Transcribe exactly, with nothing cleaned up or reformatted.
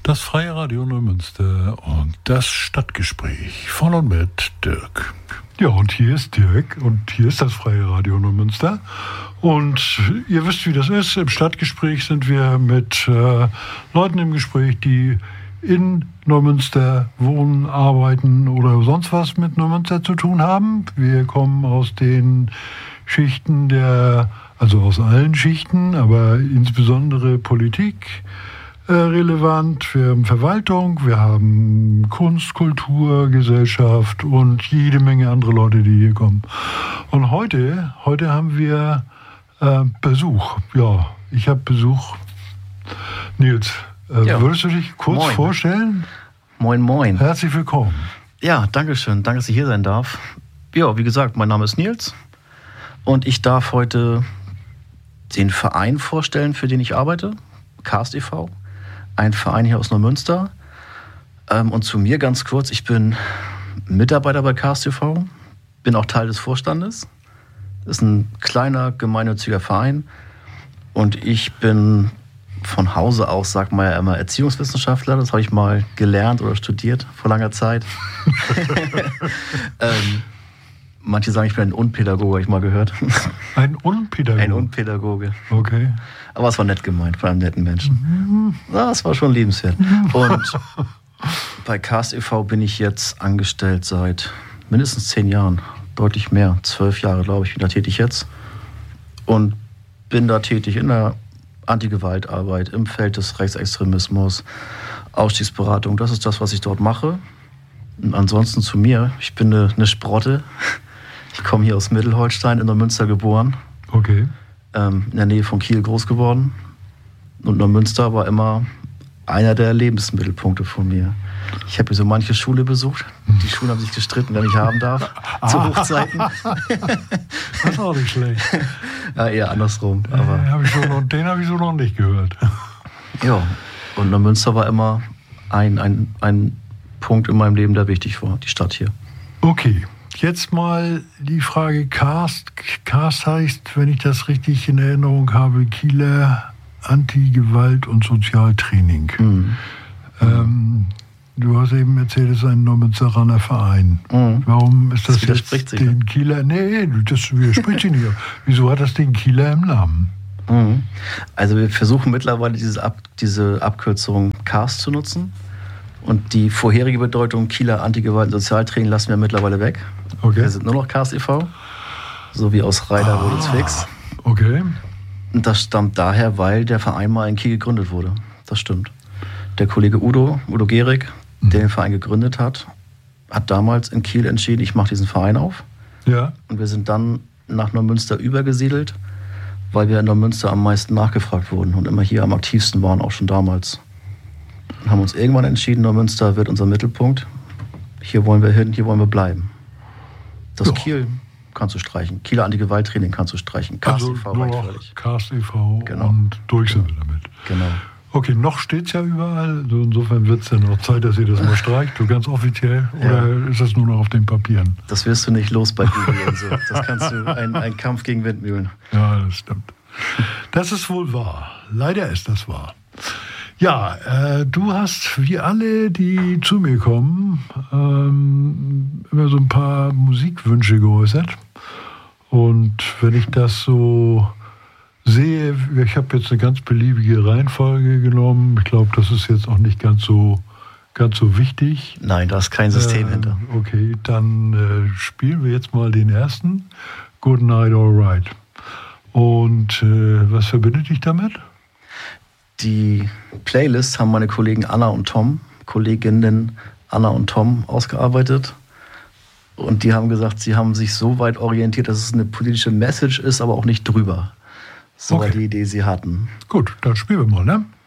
Das Freie Radio Neumünster und das Stadtgespräch von und mit Dirk. Ja, und hier ist Dirk und hier ist das Freie Radio Neumünster. Und ihr wisst, wie das ist. Im Stadtgespräch sind wir mit äh, Leuten im Gespräch, die in Neumünster wohnen, arbeiten oder sonst was mit Neumünster zu tun haben. Wir kommen aus den Schichten der, also aus allen Schichten, aber insbesondere Politik äh, relevant. Wir haben Verwaltung, wir haben Kunst, Kultur, Gesellschaft und jede Menge andere Leute, die hier kommen. Und heute, heute haben wir äh, Besuch. Ja, ich habe Besuch. Nils, äh, ja. würdest du dich kurz Moin. vorstellen? Moin, moin. Herzlich willkommen. Ja, danke schön. Danke, dass ich hier sein darf. Ja, wie gesagt, mein Name ist Nils und ich darf heute den Verein vorstellen, für den ich arbeite, Karst e V, ein Verein hier aus Neumünster. Ähm, und zu mir ganz kurz, ich bin Mitarbeiter bei Karst e V, bin auch Teil des Vorstandes. Das ist ein kleiner gemeinnütziger Verein und ich bin von Hause aus, sagt man ja immer, Erziehungswissenschaftler. Das habe ich mal gelernt oder studiert vor langer Zeit. ähm, manche sagen, ich bin ein Unpädagoge, habe ich mal gehört. Ein Unpädagoge? Ein Unpädagoge. Okay. Aber es war nett gemeint von einem netten Menschen. Mhm. Ja, es war schon liebenswert. Und bei Karst e V bin ich jetzt angestellt seit mindestens zehn Jahren. Deutlich mehr. Zwölf Jahre, glaube ich, bin da tätig jetzt. Und bin da tätig in der Antigewaltarbeit, im Feld des Rechtsextremismus, Ausstiegsberatung. Das ist das, was ich dort mache. Und ansonsten zu mir. Ich bin eine, eine Sprotte. Ich komme hier aus Mittelholstein, in Neumünster geboren. Okay. Ähm, in der Nähe von Kiel groß geworden. Und Neumünster war immer einer der Lebensmittelpunkte von mir. Ich habe hier so manche Schule besucht. Die Schulen haben sich gestritten, wer mich haben darf. Ah. Zu Hochzeiten. Das ist auch nicht schlecht. Ja, eher andersrum. Aber äh, hab ich so noch, den habe ich so noch nicht gehört. Ja, und Neumünster war immer ein, ein, ein Punkt in meinem Leben, der wichtig war, die Stadt hier. Okay, jetzt mal die Frage Karst. Karst heißt, wenn ich das richtig in Erinnerung habe, Kieler Anti-Gewalt- und Sozialtraining. Mhm. Ähm, du hast eben erzählt, es ist ein Neumünsteraner Verein. Mhm. Warum ist das, das jetzt sich, den ne? Kieler? Nee, das widerspricht sich nicht. Wieso hat das den Kieler im Namen? Mhm. Also wir versuchen mittlerweile diese, Ab, diese Abkürzung Karst zu nutzen. Und die vorherige Bedeutung Kieler Anti-Gewalt- und Sozialtraining lassen wir mittlerweile weg. Okay. Wir sind nur noch Karst e V, so wie aus Reider wurde es fix. Okay. Und das stammt daher, weil der Verein mal in Kiel gegründet wurde. Das stimmt. Der Kollege Udo, Udo Gehrig, mhm. der den Verein gegründet hat, hat damals in Kiel entschieden, ich mache diesen Verein auf. Ja. Und wir sind dann nach Neumünster übergesiedelt, weil wir in Neumünster am meisten nachgefragt wurden und immer hier am aktivsten waren, auch schon damals. Und haben uns irgendwann entschieden, Neumünster wird unser Mittelpunkt. Hier wollen wir hin, hier wollen wir bleiben. Das ja. Kiel kannst du streichen. Kieler Anti-Gewalt-Training kannst du streichen. Karst e V also reicht völlig. Karst e V genau. und durch sind wir damit. Genau. Okay, noch steht es ja überall. Also insofern wird es dann auch Zeit, dass ihr das mal streicht, so ganz offiziell. Oder ja. ist das nur noch auf den Papieren? Das wirst du nicht los bei Google und so. Das kannst du, ein, ein Kampf gegen Windmühlen. Ja, das stimmt. Das ist wohl wahr. Leider ist das wahr. Ja, äh, du hast, wie alle, die zu mir kommen, ähm, immer so ein paar Musikwünsche geäußert. Und wenn ich das so sehe, ich habe jetzt eine ganz beliebige Reihenfolge genommen. Ich glaube, das ist jetzt auch nicht ganz so, ganz so wichtig. Nein, da ist kein System äh, hinter. Okay, dann äh, spielen wir jetzt mal den ersten. Good Night, Alright. Und äh, was verbindet dich damit? Die Playlist haben meine Kollegen Anna und Tom, Kolleginnen Anna und Tom, ausgearbeitet. Und die haben gesagt, sie haben sich so weit orientiert, dass es eine politische Message ist, aber auch nicht drüber. So okay. war die Idee, die sie hatten. Gut, dann spielen wir mal, ne?